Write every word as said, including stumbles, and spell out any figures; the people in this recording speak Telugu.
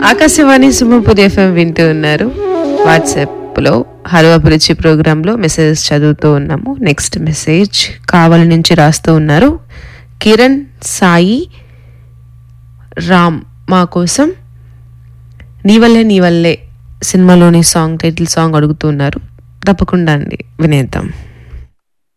ఆకాశవాణి సుమపురి ఎఫ్ఎం వింటూ ఉన్నారు. వాట్సాప్లో హలో అభిరుచి ప్రోగ్రాంలో మెసేజెస్ చదువుతూ ఉన్నాము. నెక్స్ట్ మెసేజ్ కావలి నుంచి రాస్తూ ఉన్నారు. కిరణ్ సాయి రామ్ మా కోసం నీవల్లే నీవల్లే సినిమాలోని సాంగ్ టైటిల్ సాంగ్ అడుగుతున్నారు. తప్పకుండా అండి వినేద్దాం.